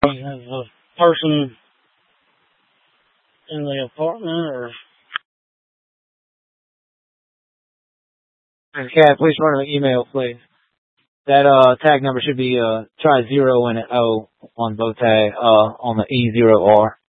Has a person in the apartment or? Cat, please run an email, please. That tag number should be try 0 and an O on both tag on the E0R.